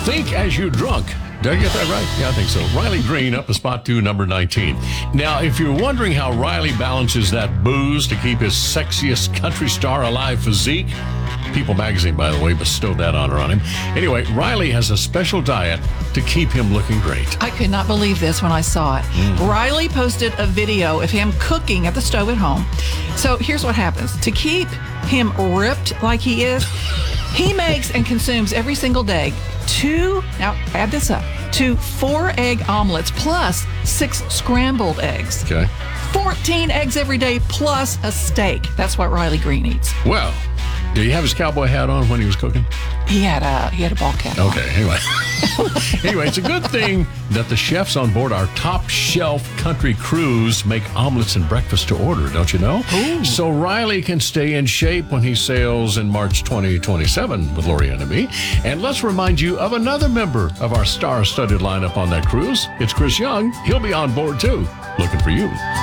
Think as you drunk. Did I get that right? Yeah, I think so. Riley Green up a spot to number 19. Now, if you're wondering how Riley balances that booze to keep his sexiest country star alive physique, People Magazine, by the way, bestowed that honor on him. Anyway, Riley has a special diet to keep him looking great. I could not believe this when I saw it. Riley posted a video of him cooking at the stove at home. So here's what happens. To keep him ripped like he is, he makes and consumes every single day now add this up, 2 4-egg omelets plus 6 scrambled eggs. Okay. 14 eggs every day plus a steak. That's what Riley Green eats. Well, did he have his cowboy hat on when he was cooking? He had a ball cap on. Okay, anyway. Anyway, it's a good thing that the chefs on board our top shelf country cruise make omelets and breakfast to order, don't you know? Ooh. So Riley can stay in shape when he sails in March 2027 with Lori and me. And let's remind you of another member of our star-studded lineup on that cruise. It's Chris Young. He'll be on board too, looking for you.